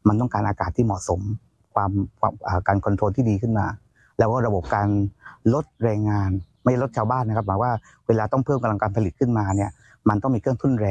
มันต้องการอากาศที่เหมาะสมความการคอนโทรลที่ดีขึ้นมาแล้วก็ระบบการลดแรงงานไม่ลดชาวบ้านนะครับหมายว่าเวลาต้องเพิ่มกำลังการผลิตขึ้นมาเนี่ยมันต้องมีเครื่องทุ่นแรง